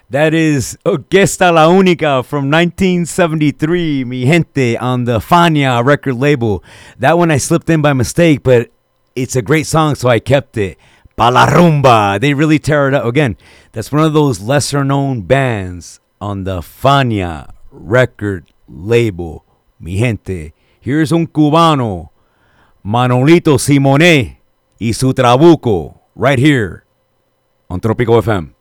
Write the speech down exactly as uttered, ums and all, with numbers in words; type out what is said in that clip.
That is Orquesta La Única from nineteen seventy-three, mi gente, on the Fania record label. That one I slipped in by mistake, but it's a great song, so I kept it. Pa la rumba. They really tear it up. Again, that's one of those lesser known bands on the Fania record label, mi gente. Here's un cubano, Manolito Simone y su trabuco, right here on Tropico F M.